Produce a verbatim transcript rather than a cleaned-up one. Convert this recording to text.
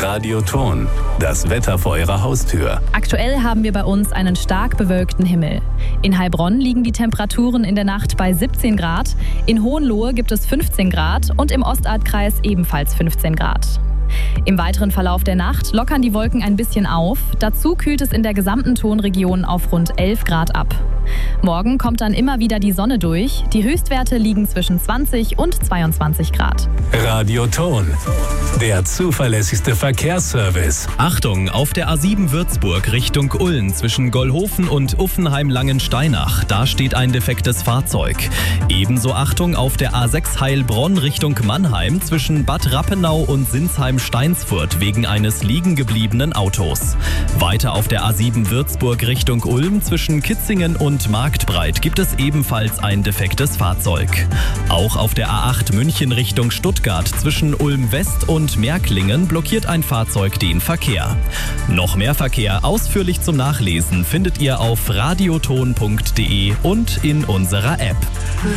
Radioton, das Wetter vor Ihrer Haustür. Aktuell haben wir bei uns einen stark bewölkten Himmel. In Heilbronn liegen die Temperaturen in der Nacht bei siebzehn Grad, in Hohenlohe gibt es fünfzehn Grad und im Ostalbkreis ebenfalls fünfzehn Grad. Im weiteren Verlauf der Nacht lockern die Wolken ein bisschen auf. Dazu kühlt es in der gesamten Tonregion auf rund elf Grad ab. Morgen kommt dann immer wieder die Sonne durch. Die Höchstwerte liegen zwischen zwanzig und zweiundzwanzig Grad. Radioton, der zuverlässigste Verkehrsservice. Achtung, auf der A sieben Würzburg Richtung Ulm zwischen Gollhofen und Uffenheim-Langensteinach. Da steht ein defektes Fahrzeug. Ebenso Achtung auf der A sechs Heilbronn Richtung Mannheim zwischen Bad Rappenau und Sinsheim-Steinsfurt wegen eines liegen gebliebenen Autos. Weiter auf der A sieben Würzburg Richtung Ulm zwischen Kitzingen und Marktbreit gibt es ebenfalls ein defektes Fahrzeug. Auch auf der A acht München Richtung Stuttgart zwischen Ulm West und Märklingen blockiert ein Fahrzeug den Verkehr. Noch mehr Verkehr ausführlich zum Nachlesen findet ihr auf radioton punkt de und in unserer App.